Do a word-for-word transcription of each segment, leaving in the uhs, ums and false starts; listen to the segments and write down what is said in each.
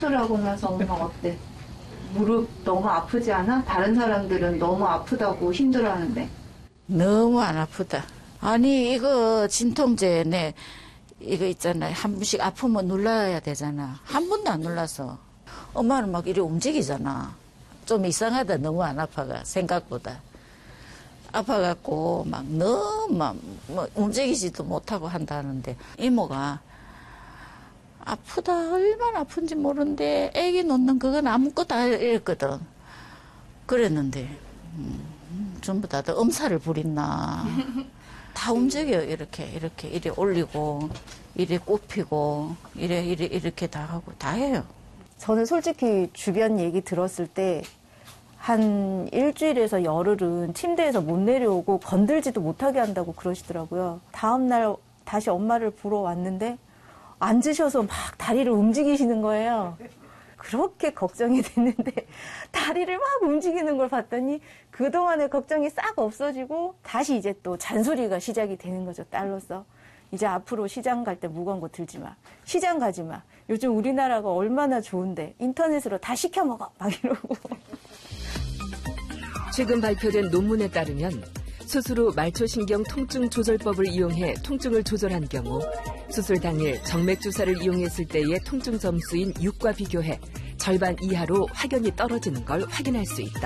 수술하고 나서 엄마 어때? 무릎 너무 아프지 않아? 다른 사람들은 너무 아프다고 힘들어하는데. 너무 안 아프다. 아니 이거 진통제 네 이거 있잖아요. 한 번씩 아프면 눌러야 되잖아. 한 번도 안 눌러서. 엄마는 막 이렇게 움직이잖아. 좀 이상하다. 너무 안 아파가 생각보다. 아파갖고 막 너무 막 뭐 움직이지도 못하고 한다는데 이모가 아프다 얼마나 아픈지 모르는데 애기 놓는 그건 아무것도 안 이랬거든. 그랬는데 음, 전부 다들 엄살을 부린나. 다 움직여요. 이렇게 이렇게 이래 올리고 이래 꼽히고 이래 이래 이렇게 다 하고 다 해요. 저는 솔직히 주변 얘기 들었을 때 한 일주일에서 열흘은 침대에서 못 내려오고 건들지도 못하게 한다고 그러시더라고요. 다음날 다시 엄마를 보러 왔는데 앉으셔서 막 다리를 움직이시는 거예요. 그렇게 걱정이 됐는데 다리를 막 움직이는 걸 봤더니 그동안의 걱정이 싹 없어지고 다시 이제 또 잔소리가 시작이 되는 거죠, 딸로서. 이제 앞으로 시장 갈 때 무거운 거 들지 마. 시장 가지 마. 요즘 우리나라가 얼마나 좋은데 인터넷으로 다 시켜 먹어. 막 이러고. 최근 발표된 논문에 따르면 수술 후 말초신경 통증 조절법을 이용해 통증을 조절한 경우 수술 당일 정맥 주사를 이용했을 때의 통증 점수인 육과 비교해 절반 이하로 확연히 떨어지는 걸 확인할 수 있다.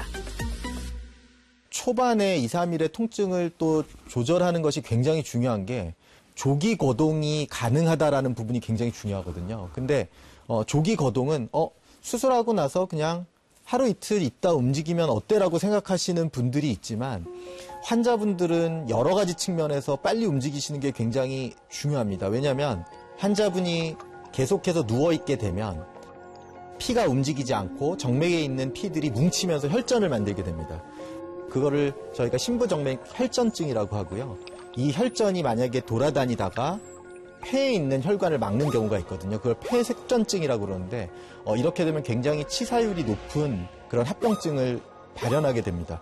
초반에 이, 삼 일의 통증을 또 조절하는 것이 굉장히 중요한 게 조기 거동이 가능하다라는 부분이 굉장히 중요하거든요. 근데 어, 조기 거동은 어, 수술하고 나서 그냥 하루 이틀 있다 움직이면 어때라고 생각하시는 분들이 있지만 환자분들은 여러 가지 측면에서 빨리 움직이시는 게 굉장히 중요합니다. 왜냐하면 환자분이 계속해서 누워있게 되면 피가 움직이지 않고 정맥에 있는 피들이 뭉치면서 혈전을 만들게 됩니다. 그거를 저희가 심부정맥 혈전증이라고 하고요. 이 혈전이 만약에 돌아다니다가 폐에 있는 혈관을 막는 경우가 있거든요. 그걸 폐색전증이라고 그러는데 어, 이렇게 되면 굉장히 치사율이 높은 그런 합병증을 발현하게 됩니다.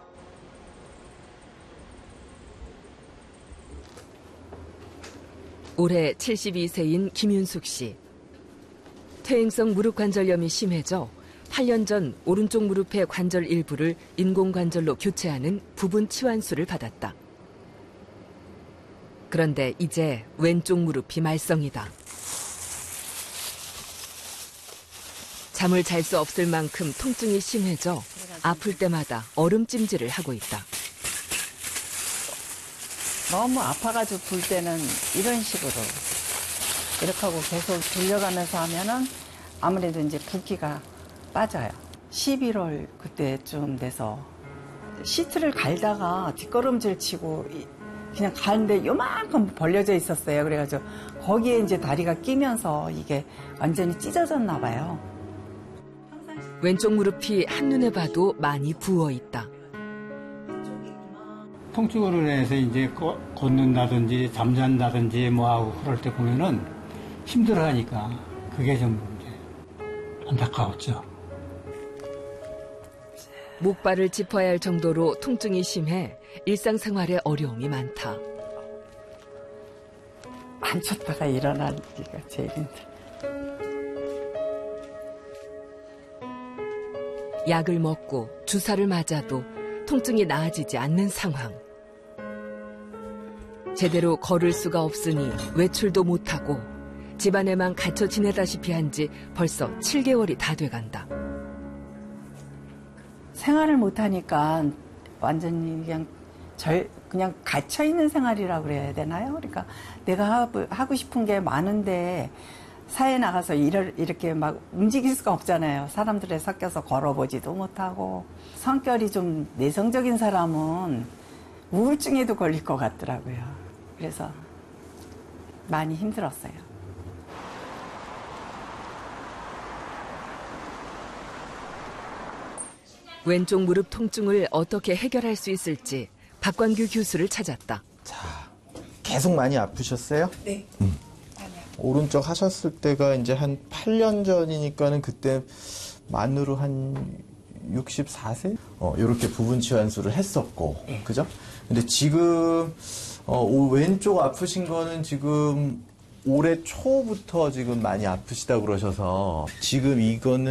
올해 칠십이 세인 김윤숙 씨. 퇴행성 무릎 관절염이 심해져 팔 년 전 오른쪽 무릎의 관절 일부를 인공관절로 교체하는 부분 치환술을 받았다. 그런데 이제 왼쪽 무릎이 말썽이다. 잠을 잘 수 없을 만큼 통증이 심해져 아플 때마다 얼음찜질을 하고 있다. 너무 아파가지고 불 때는 이런 식으로 이렇게 하고 계속 돌려가면서 하면은 아무래도 이제 붓기가 빠져요. 십일월 그때쯤 돼서 시트를 갈다가 뒷걸음질 치고 그냥 가는데 요만큼 벌려져 있었어요. 그래가지고 거기에 이제 다리가 끼면서 이게 완전히 찢어졌나 봐요. 왼쪽 무릎이 한눈에 봐도 많이 부어 있다. 통증으로 인해서 이제 걷는다든지 잠잔다든지 뭐하고 그럴 때 보면은 힘들어하니까 그게 좀 이제 안타까웠죠. 목발을 짚어야 할 정도로 통증이 심해 일상생활에 어려움이 많다. 앉혔다가 일어나기가 제일 힘들어요. 약을 먹고 주사를 맞아도 통증이 나아지지 않는 상황. 제대로 걸을 수가 없으니 외출도 못하고 집안에만 갇혀 지내다시피 한 지 벌써 칠 개월이 다 돼간다. 생활을 못하니까 완전히 그냥 절, 그냥 갇혀있는 생활이라고 그래야 되나요? 그러니까 내가 하고 싶은 게 많은데 사회에 나가서 이렇게 막 움직일 수가 없잖아요. 사람들에 섞여서 걸어보지도 못하고. 성격이 좀 내성적인 사람은 우울증에도 걸릴 것 같더라고요. 그래서 많이 힘들었어요. 왼쪽 무릎 통증을 어떻게 해결할 수 있을지 박관규 교수를 찾았다. 자, 계속 많이 아프셨어요? 네. 음. 오른쪽 하셨을 때가 이제 한 팔 년 전이니까는 그때 만으로 한 육십사 세? 어, 이렇게 부분 치환술을 했었고, 네. 그죠? 근데 지금, 어, 왼쪽 아프신 거는 지금 올해 초부터 지금 많이 아프시다고 그러셔서 지금 이거는